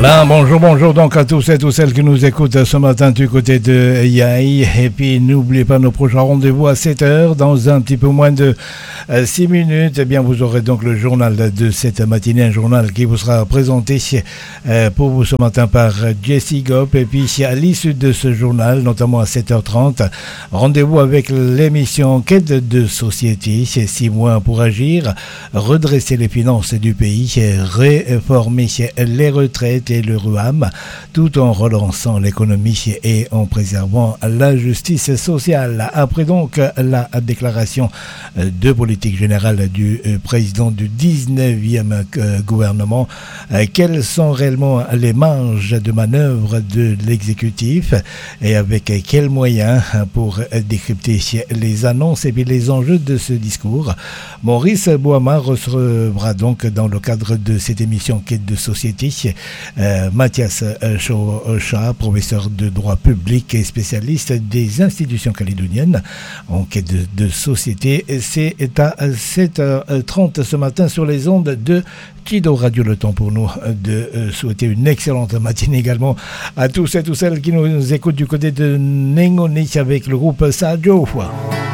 Voilà, bonjour donc à tous et toutes celles qui nous écoutent ce matin du côté de Yaï. Et puis n'oubliez pas nos prochains rendez-vous à 7h dans un petit peu moins de 6 minutes. Eh bien, vous aurez donc le journal de cette matinée, un journal qui vous sera présenté pour vous ce matin par Jessie Gop. Et puis à l'issue de ce journal, notamment à 7h30, rendez-vous avec l'émission Quête de société. 6 mois pour agir, redresser les finances du pays, réformer les retraites et le RUAM, tout en relançant l'économie et en préservant la justice sociale. Après donc la déclaration de politique générale du président du 19e gouvernement, quelles sont réellement les marges de manœuvre de l'exécutif et avec quels moyens pour décrypter les annonces et puis les enjeux de ce discours. Maurice Boama recevra donc dans le cadre de cette émission Quête de société Mathias Chocha, professeur de droit public et spécialiste des institutions calédoniennes en quête de société. C'est à 7h30 ce matin sur les ondes de Kido Radio. Le temps pour nous de souhaiter une excellente matinée également à tous et toutes celles qui nous écoutent du côté de Nengoni avec le groupe Sadio.